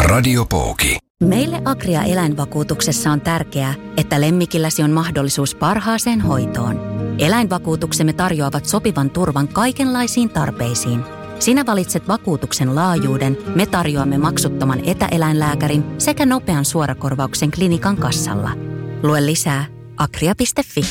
Radio Pooki. Meille Agria eläinvakuutuksessa on tärkeää, että lemmikilläsi on mahdollisuus parhaaseen hoitoon. Eläinvakuutuksemme tarjoavat sopivan turvan kaikenlaisiin tarpeisiin. Sinä valitset vakuutuksen laajuuden, me tarjoamme maksuttoman etäeläinlääkärin sekä nopean suorakorvauksen klinikan kassalla. Lue lisää agria.fi.